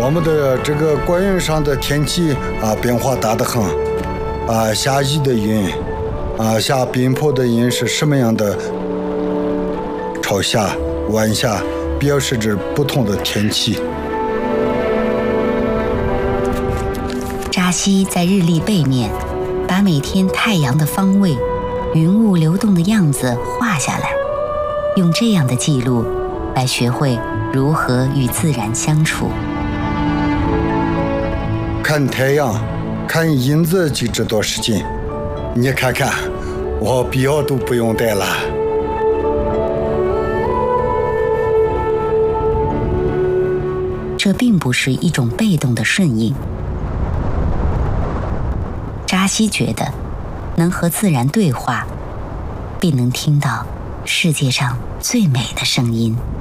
我们的这个观云上的天气变化大得很下雨的云下冰雹的云是什么样的朝下晚下，表示着不同的天气。 扎西在日历背面把每天太阳的方位、云雾流动的样子画下来，用这样的记录来学会如何与自然相处。 看太阳看银子就知道时间，你看看我表都不用带了。 这并不是一种被动的顺应。扎西觉得能和自然对话，并能听到世界上最美的声音。